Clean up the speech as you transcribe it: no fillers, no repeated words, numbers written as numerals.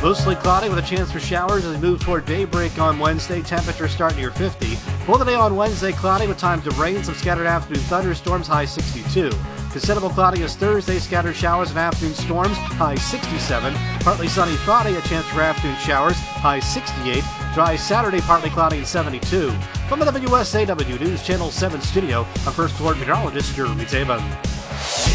Mostly cloudy with a chance for showers as we move toward daybreak on Wednesday. Temperatures start near 50. For the day on Wednesday, cloudy with times of rain, some scattered afternoon thunderstorms, high 62. Considerable cloudy is Thursday, scattered showers and afternoon storms, high 67. Partly sunny Friday, a chance for afternoon showers, high 68. Dry Saturday, partly cloudy and 72. From the WSAW News Channel 7 studio, I'm First Alert Meteorologist Jeremy Taban.